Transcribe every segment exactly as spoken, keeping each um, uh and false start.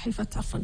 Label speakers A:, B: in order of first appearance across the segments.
A: صحيفة عفوا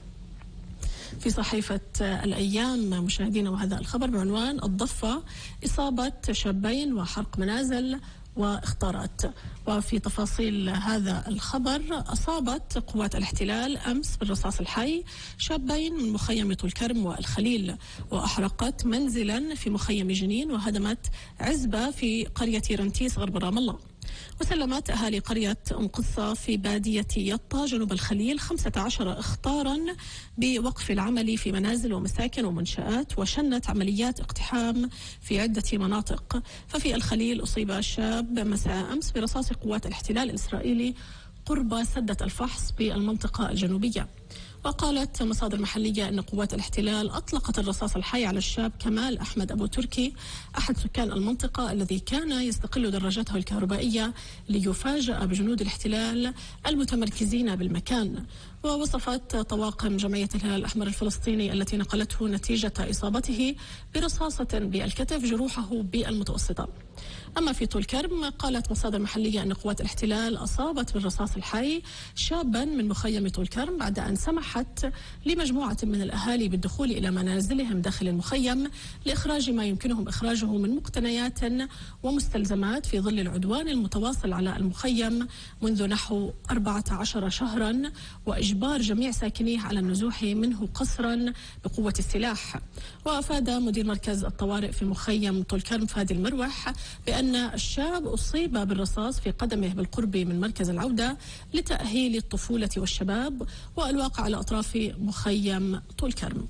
A: في صحيفة الأيام مشاهدينا، وهذا الخبر بعنوان الضفة إصابة شابين وحرق منازل واختارات. وفي تفاصيل هذا الخبر، أصابت قوات الاحتلال أمس بالرصاص الحي شابين من مخيم طول كرم والخليل، وأحرقت منزلا في مخيم جنين، وهدمت عزبة في قرية رنتيس غرب رام الله. وسلمت أهالي قرية أم قصة في بادية يطا جنوب الخليل خمسة عشر إخطارا بوقف العمل في منازل ومساكن ومنشآت، وشنت عمليات اقتحام في عدة مناطق. ففي الخليل أصيب شاب مساء أمس برصاص قوات الاحتلال الإسرائيلي قرب سدة الفحص بالمنطقة الجنوبية. وقالت مصادر محلية أن قوات الاحتلال أطلقت الرصاص الحي على الشاب كمال أحمد أبو تركي أحد سكان المنطقة الذي كان يستقل دراجته الكهربائية ليفاجأ بجنود الاحتلال المتمركزين بالمكان. ووصفت طواقم جمعية الهلال الأحمر الفلسطيني التي نقلته نتيجة إصابته برصاصة بالكتف جروحه بالمتوسطة. أما في طول كرم، قالت مصادر محلية أن قوات الاحتلال أصابت بالرصاص الحي شابا من مخيم طول كرم بعد أن سمحت لمجموعة من الأهالي بالدخول إلى منازلهم داخل المخيم لإخراج ما يمكنهم إخراجه من مقتنيات ومستلزمات في ظل العدوان المتواصل على المخيم منذ نحو أربعة عشر شهرا، وإجبار جميع ساكنيه على النزوح منه قسرا بقوة السلاح. وأفاد مدير مركز الطوارئ في مخيم طول كرم فادي المروح بأن الشاب أصيب بالرصاص في قدمه بالقرب من مركز العودة لتأهيل الطفولة والشباب، والواقع على أطراف مخيم طول كرم.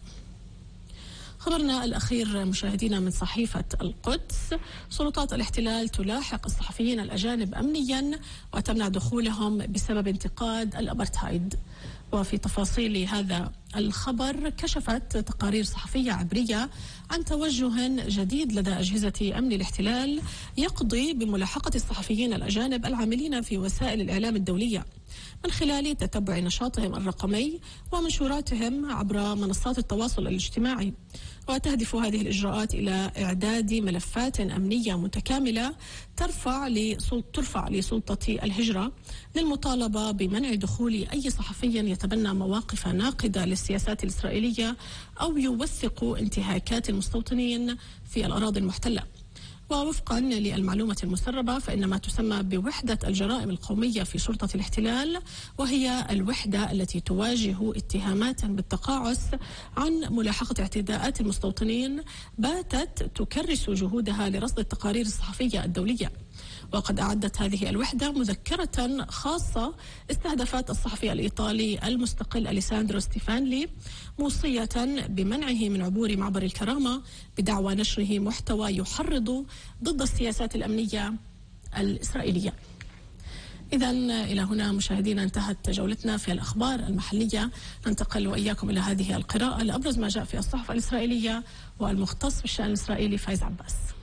A: خبرنا الأخير مشاهدينا من صحيفة القدس، سلطات الاحتلال تلاحق الصحفيين الأجانب أمنيا وتمنع دخولهم بسبب انتقاد الأبرتهايد. وفي تفاصيل هذا الخبر، كشفت تقارير صحفية عبرية عن توجه جديد لدى أجهزة أمن الاحتلال يقضي بملاحقة الصحفيين الأجانب العاملين في وسائل الإعلام الدولية من خلال تتبع نشاطهم الرقمي ومنشوراتهم عبر منصات التواصل الاجتماعي. وتهدف هذه الإجراءات إلى إعداد ملفات أمنية متكاملة ترفع ترفع لسلطة الهجرة للمطالبة بمنع دخول أي صحفي يتبنى مواقف ناقدة للسياسات الإسرائيلية أو يوثق انتهاكات المستوطنين في الأراضي المحتلة. ووفقا للمعلومة المسربة، فإن ما تسمى بوحدة الجرائم القومية في شرطة الاحتلال، وهي الوحدة التي تواجه اتهامات بالتقاعس عن ملاحقة اعتداءات المستوطنين، باتت تكرس جهودها لرصد التقارير الصحفية الدولية. وقد أعدت هذه الوحدة مذكرة خاصة استهدفت الصحفي الإيطالي المستقل أليساندرو ستيفانلي، موصية بمنعه من عبور معبر الكرامة بدعوى نشره محتوى يحرض ضد السياسات الأمنية الإسرائيلية. إذا إلى هنا مشاهدينا انتهت جولتنا في الأخبار المحلية. ننتقل وإياكم إلى هذه القراءة لأبرز ما جاء في الصحف الإسرائيلية والمختص بالشأن الإسرائيلي فايز عباس.